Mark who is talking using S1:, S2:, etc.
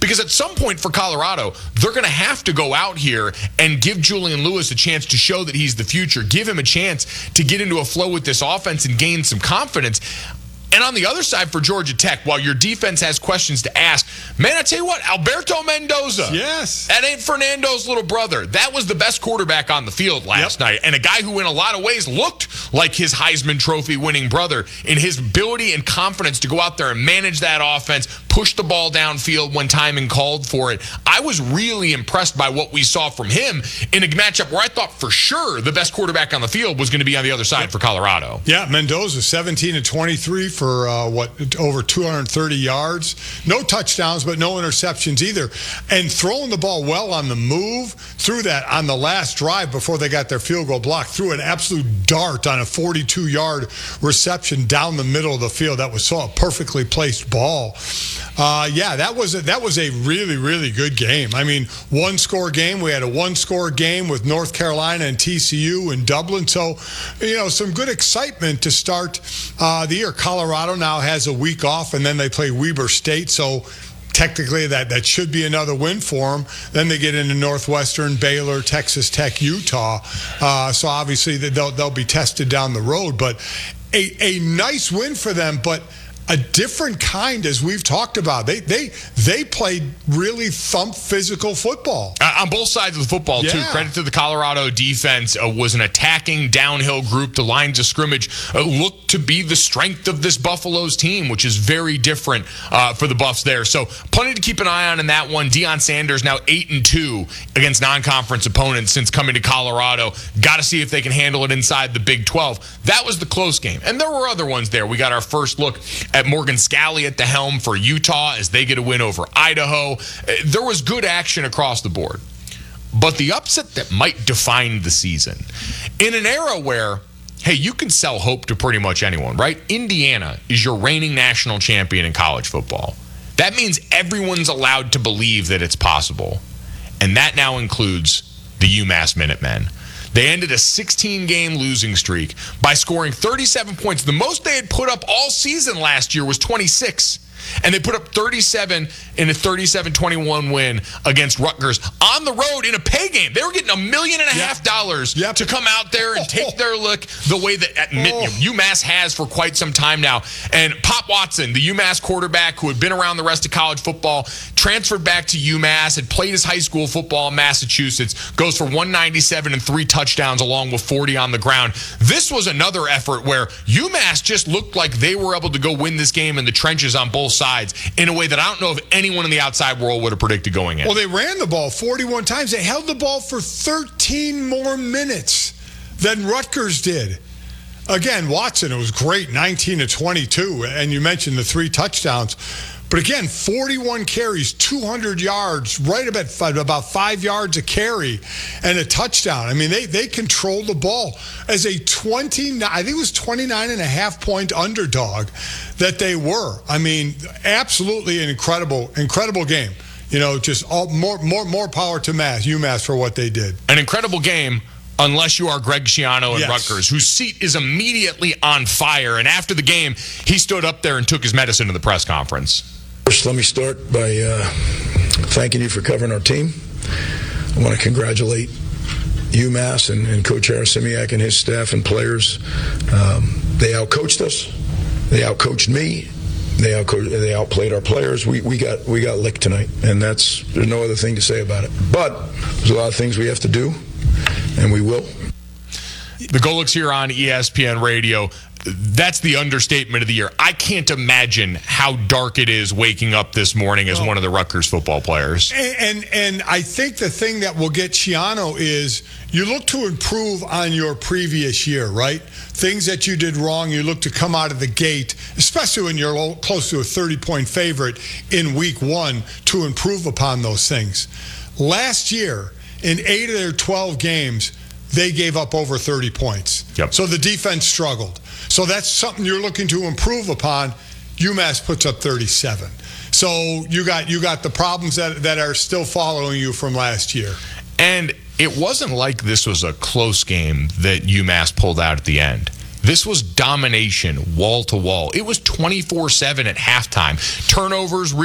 S1: Because at some point for Colorado, they're going to have to go out here and give Julian Lewis a chance to show that he's the future. Give him a chance to get into a flow with this offense and gain some confidence. And on the other side for Georgia Tech, while your defense has questions to ask, man, I tell you what, Alberto Mendoza.
S2: Yes.
S1: That ain't Fernando's little brother. That was the best quarterback on the field last night. And a guy who in a lot of ways looked like his Heisman Trophy winning brother in his ability and confidence to go out there and manage that offense, push the ball downfield when timing called for it. I was really impressed by what we saw from him in a matchup where I thought for sure the best quarterback on the field was going to be on the other side for Colorado.
S2: Yeah, Mendoza, 17 of 23 for over 230 yards. No touchdowns, but no interceptions either. And throwing the ball well on the move, threw that on the last drive before they got their field goal block, threw an absolute dart on a 42-yard reception down the middle of the field. That was so a perfectly placed ball. That was a really, really good game. I mean, one-score game. We had a one-score game with North Carolina and TCU in Dublin. So, some good excitement to start the year. Colorado now has a week off, and then they play Weber State. So, technically, that should be another win for them. Then they get into Northwestern, Baylor, Texas Tech, Utah. So, obviously, they'll be tested down the road. But a nice win for them, but a different kind, as we've talked about. They played really physical football.
S1: On both sides of the football, too. Credit to the Colorado defense. Was an attacking downhill group. The lines of scrimmage looked to be the strength of this Buffalo's team, which is very different for the Buffs there. So plenty to keep an eye on in that one. Deion Sanders now 8-2 against non-conference opponents since coming to Colorado. Got to see if they can handle it inside the Big 12. That was the close game. And there were other ones there. We got our first look at Morgan Scalley at the helm for Utah as they get a win over Idaho. There was good action across the board. But the upset that might define the season, in an era where, hey, you can sell hope to pretty much anyone, right? Indiana is your reigning national champion in college football. That means everyone's allowed to believe that it's possible. And that now includes the UMass Minutemen. They ended a 16-game losing streak by scoring 37 points. The most they had put up all season last year was 26. And they put up 37 in a 37-21 win against Rutgers on the road in a pay game. They were getting $1.5 million to come out there and take their look the way that UMass has for quite some time now. And Pop Watson, the UMass quarterback who had been around the rest of college football, transferred back to UMass, had played his high school football in Massachusetts, goes for 197 and 3 touchdowns along with 40 on the ground. This was another effort where UMass just looked like they were able to go win this game in the trenches on both sides in a way that I don't know if anyone in the outside world would have predicted going in.
S2: Well, they ran the ball 41 times. They held the ball for 13 more minutes than Rutgers did. Again, Watson, it was great, 19 of 22, and you mentioned the 3 touchdowns. But again, 41 carries, 200 yards, right about 5 yards a carry, and a touchdown. I mean, they controlled the ball as a 29.5 point underdog that they were. I mean, absolutely an incredible game. Just more power to UMass for what they did.
S1: An incredible game. Unless you are Greg Schiano and Rutgers, whose seat is immediately on fire. And after the game, he stood up there and took his medicine in the press conference.
S3: First, let me start by thanking you for covering our team. I want to congratulate UMass and Coach Arasimiak and his staff and players. They outcoached us. They outcoached me. They outplayed our players. We got licked tonight, and there's no other thing to say about it. But there's a lot of things we have to do, and we will.
S1: The Golics here on ESPN Radio. That's the understatement of the year. I can't imagine how dark it is waking up this morning as one of the Rutgers football players.
S2: And I think the thing that will get Schiano is you look to improve on your previous year, right? Things that you did wrong, you look to come out of the gate, especially when you're close to a 30-point favorite in week 1, to improve upon those things. Last year, in 8 of their 12 games, they gave up over 30 points.
S1: Yep.
S2: So the defense struggled. So that's something you're looking to improve upon. UMass puts up 37. So you got the problems that are still following you from last year.
S1: And it wasn't like this was a close game that UMass pulled out at the end. This was domination, wall to wall. It was 24-7 at halftime. Turnovers